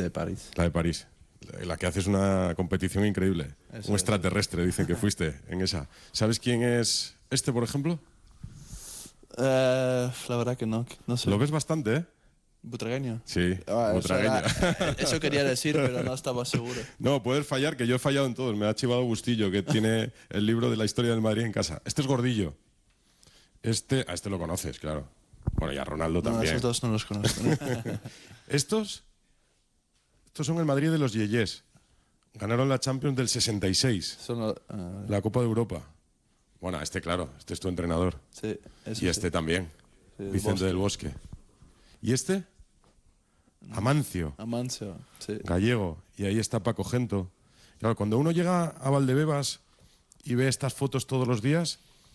de París. La de París. La que haces una competición increíble. Eso Un es. extraterrestre, dicen que fuiste en esa. ¿Sabes quién es este, por ejemplo? La verdad que no sé. Lo ves bastante, ¿eh? ¿Butragueño? Sí, Eso, butragueño. eso quería decir, pero no estaba seguro. No, puedes fallar, que yo he fallado en todos. Me ha chivado Bustillo, que tiene el libro de la historia del Madrid en casa. Este es Gordillo. A este lo conoces, claro. Bueno, y a Ronaldo No, también. esos dos no los conozco. Estos son el Madrid de los Yeyés. Ganaron la Champions del 66, la Copa de Europa. Bueno, claro, este es tu entrenador. sí, eso Y este sí. también, Sí, Vicente del Bosque. ¿Y este? Amancio, Amancio, sí. gallego. Y ahí está Paco Gento. Claro, cuando uno llega a Valdebebas y ve estas fotos todos los días,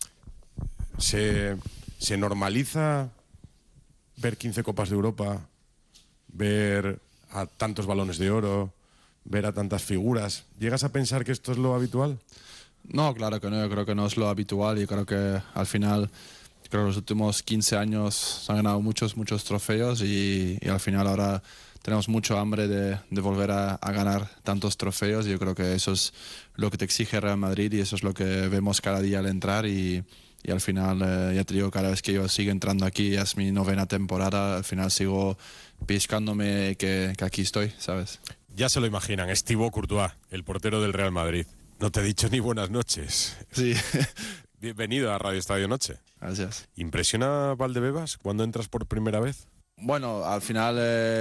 se normaliza ver 15 Copas de Europa, ver a tantos balones de oro, ver a tantas figuras. ¿Llegas a pensar que esto es lo habitual? No, claro que no, yo creo que no es lo habitual. Yo creo que al final, creo que los últimos 15 años se han ganado muchos trofeos y al final ahora tenemos mucho hambre de volver a ganar tantos trofeos y yo creo que eso es lo que te exige Real Madrid y eso es lo que vemos cada día al entrar y al final, ya te digo, cada vez que yo sigo entrando aquí, ya es mi 9ª temporada, al final sigo piscándome que aquí estoy, ¿sabes? Ya se lo imaginan, es Thibaut Courtois, el portero del Real Madrid. No te he dicho ni buenas noches. Sí. Bienvenido a Radio Estadio Noche. Gracias. ¿Impresiona Valdebebas cuando entras por primera vez? Bueno, al final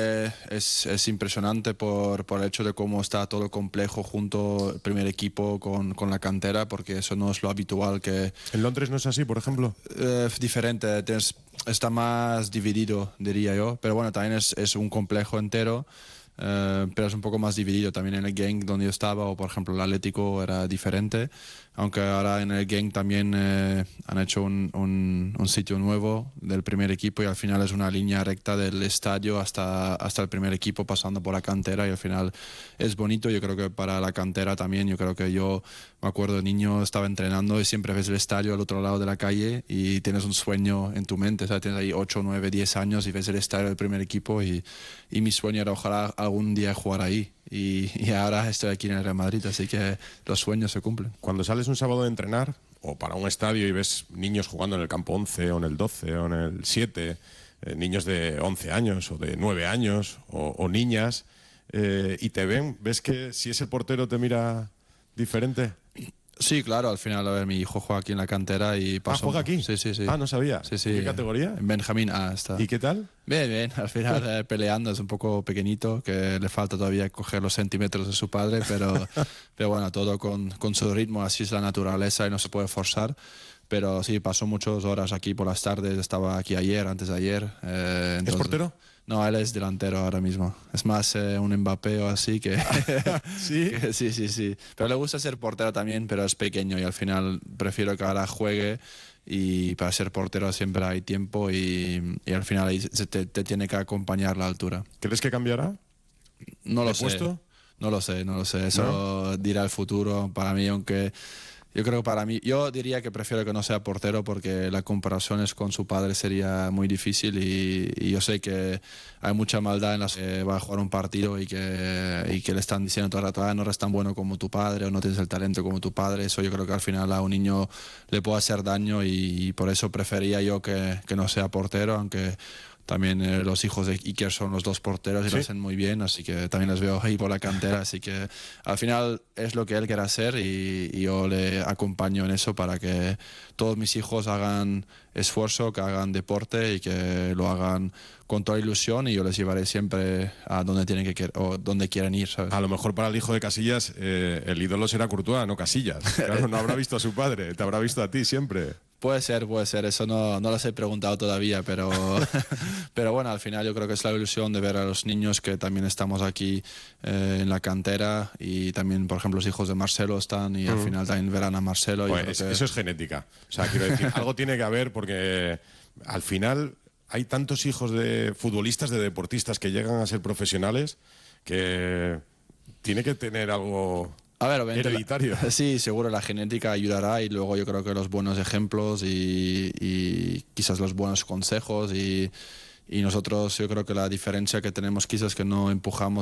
es impresionante por el hecho de cómo está todo complejo junto el primer equipo con la cantera, porque eso no es lo habitual que... ¿En Londres no es así, por ejemplo? Diferente, está más dividido, diría yo, pero bueno, también es un complejo entero. Pero es un poco más dividido también en el Genk donde yo estaba o por ejemplo el Atlético era diferente, aunque ahora en el Genk también han hecho un sitio nuevo del primer equipo y al final es una línea recta del estadio hasta el primer equipo pasando por la cantera y al final es bonito. Yo creo que para la cantera también, yo creo que yo me acuerdo de niño estaba entrenando y siempre ves el estadio al otro lado de la calle y tienes un sueño en tu mente, ¿sabes? Tienes ahí 8, 9, 10 años y ves el estadio del primer equipo y mi sueño era ojalá algún día jugar ahí y ahora estoy aquí en el Real Madrid, así que los sueños se cumplen. Cuando sales un sábado de entrenar o para un estadio y ves niños jugando en el campo 11 o en el 12 o en el 7, niños de 11 años o de 9 años o niñas, y te ven, ¿ves que si es el portero te mira diferente? Sí, claro, al final, a ver, mi hijo juega aquí en la cantera y pasó... ¿Juega aquí? Sí. No sabía. Sí. ¿En qué categoría? En Benjamín A está. ¿Y qué tal? Bien, al final peleando, es un poco pequeñito, que le falta todavía coger los centímetros de su padre, pero bueno, todo con su ritmo, así es la naturaleza y no se puede forzar. Pero sí, pasó muchas horas aquí por las tardes, estaba aquí antes de ayer. Entonces, ¿Es portero? No, él es delantero ahora mismo. Es más un Mbappé o así que... ¿Sí? Sí. Pero le gusta ser portero también, pero es pequeño y al final prefiero que ahora juegue y para ser portero siempre hay tiempo y al final ahí te tiene que acompañar la altura. ¿Crees que cambiará? No lo ¿De sé. puesto? No lo sé. Eso dirá el futuro. Para mí, aunque... Yo diría que prefiero que no sea portero porque la comparación con su padre sería muy difícil y yo sé que hay mucha maldad en las que va a jugar un partido y que le están diciendo todo el rato, no eres tan bueno como tu padre o no tienes el talento como tu padre. Eso yo creo que al final a un niño le puede hacer daño y por eso prefería yo que no sea portero, aunque... También los hijos de Iker son los dos porteros y lo hacen muy bien, así que también les veo ahí por la cantera, así que al final es lo que él quiere hacer y yo le acompaño en eso para que todos mis hijos hagan esfuerzo, que hagan deporte y que lo hagan con toda ilusión y yo les llevaré siempre a donde tienen que o donde quieren ir, ¿sabes? A lo mejor para el hijo de Casillas el ídolo será Courtois, no Casillas. Claro, no habrá visto a su padre, te habrá visto a ti siempre. Puede ser, eso no les he preguntado todavía, pero bueno, al final yo creo que es la ilusión de ver a los niños que también estamos aquí en la cantera y también, por ejemplo, los hijos de Marcelo están y al final también verán a Marcelo. Pues eso es genética, o sea, quiero decir, algo tiene que haber porque al final hay tantos hijos de futbolistas, de deportistas que llegan a ser profesionales que tiene que tener algo... A ver, obviamente, hereditario. Sí, seguro la genética ayudará y luego yo creo que los buenos ejemplos y quizás los buenos consejos y nosotros yo creo que la diferencia que tenemos quizás es que no empujamos